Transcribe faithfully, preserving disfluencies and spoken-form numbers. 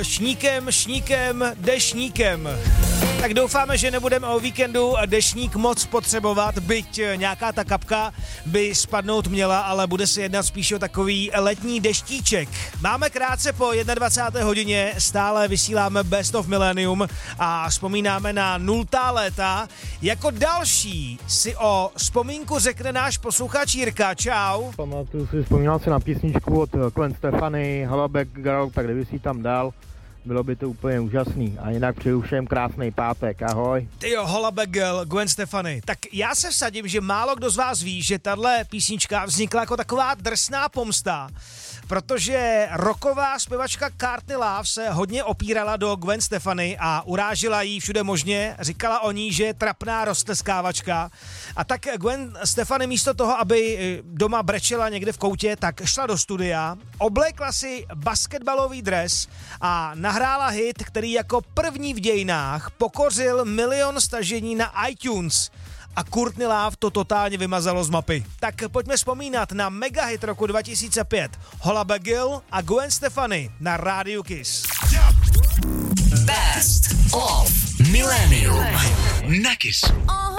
šníkem, šníkem, dešníkem. Tak doufáme, že nebudeme o víkendu dešník moc potřebovat, byť nějaká ta kapka by spadnout měla, ale bude se jednat spíš o takový letní deštíček. Máme krátce po dvacáté jedné hodině, stále vysíláme Best of Millennium a vzpomínáme na nultá léta. Jako další si o vzpomínku řekne náš posluchač Jirka. Čau. Pamatuju si, vzpomínal si na písničku od Gwen Stefani, Hollaback Girl, tak kdyby si tam dal, bylo by to úplně úžasný. A jinak přeju všem krásný pátek. Ahoj. Tyjo, Hollaback Girl, Gwen Stefani. Tak já se vsadím, že málo kdo z vás ví, že tahle písnička vznikla jako taková drsná pomsta, protože rocková zpěvačka Courtney Love se hodně opírala do Gwen Stefani a urážila jí všude možně, říkala o ní, že je trapná roztleskávačka. A tak Gwen Stefani místo toho, aby doma brečela někde v koutě, tak šla do studia, oblékla si basketbalový dres a nahrála hit, který jako první v dějinách pokořil milion stažení na iTunes. A Courtney Love to totálně vymazalo z mapy. Tak pojďme vzpomínat na megahit roku dva tisíce pět. Hollaback Girl a Gwen Stefani na Rádiu Kiss. Best of Millennium na Kissu.